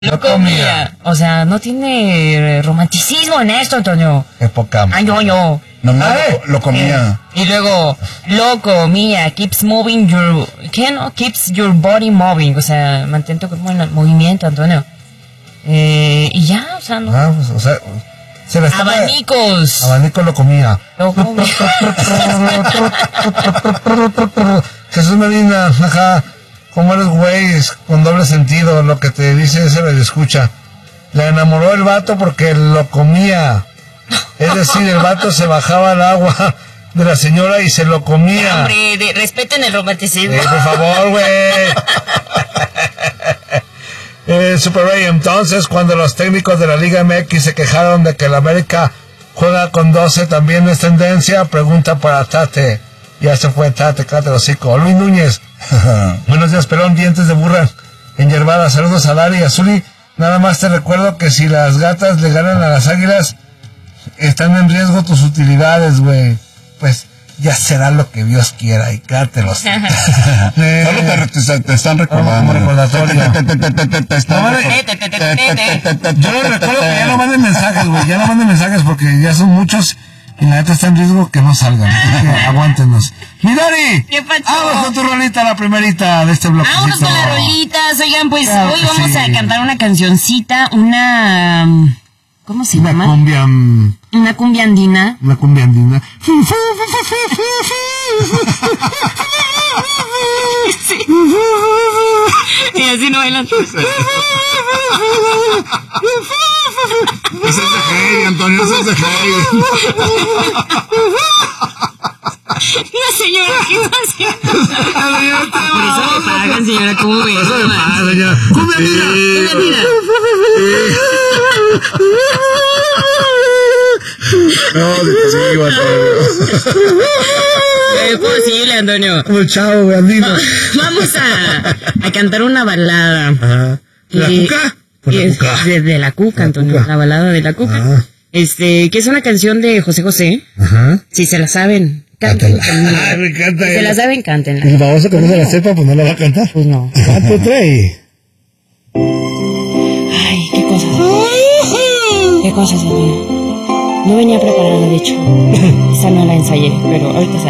Lo comía. O sea, no tiene romanticismo en esto, Antonio. Qué poca. Ay, no. Nomás lo comía. Y luego, lo comía, keeps moving your... ¿Qué no? Keeps your body moving. O sea, mantén tu cuerpo en movimiento, Antonio. Y ya, o sea, no. Pues, o sea, se la estaba... Abanicos. Abanico lo comía. Lo comía. Jesús Medina, ajá. ¿Cómo eres, güey? Con doble sentido. Lo que te dice se le escucha. Le enamoró el vato porque lo comía. Es decir, el vato se bajaba al agua de la señora y se lo comía. Hombre, respeten el romanticismo. Por favor, güey. Super Ray, entonces, cuando los técnicos de la Liga MX se quejaron de que el América juega con 12, ¿también es tendencia? Pregunta para Tate. Ya se fue Tate, cállate el hocico. Luis Núñez. Buenos días, pelón, dientes de burra enyervada. Saludos a Dari y a Zuli. Nada más te recuerdo que si las gatas le ganan a las águilas, están en riesgo tus utilidades, güey. Pues ya será lo que Dios quiera y cállate los... Solo te están recordando. Como recordatorio. Yo les recuerdo que ya no manden mensajes, güey. Ya no manden mensajes porque ya son muchos y la neta está en riesgo que no salgan. Así que aguántenos. ¡Midori! ¿Qué pasó? Vamos con tu rolita, la primerita de este bloquecito. Vámonos con las rolitas. Oigan, pues Claro hoy que vamos sí. a cantar una cancioncita, una... ¿Cómo se llama? Una cumbia andina. Una cumbia andina. Sí. Y así no bailan. Ese es de Heidi, Antonio, ese es de Heidi. La señora, ¿qué está haciendo? Por eso me pagan, señora, ¿cómo ves? Eso me paga, señora. ¡Cumbia andina! ¡Cumbia andina! No, de consigo, Antonio. Es posible, Antonio. Como el chavo, güey, andino. Vamos a cantar una balada. Ajá. ¿De la cuca? De la cuca, Antonio. La balada de la cuca. Ah. Que es una canción de José José. Ajá. Si se la saben, Cántala. cántenla. Me encanta. Si se la saben, cántenla. El baboso que no se la sepa, pues no la va a cantar. Pues no. 4, 3. Ay, qué cosas. Qué cosas, Antonio. No venía preparada, de hecho. Esa no la ensayé, pero ahorita sale.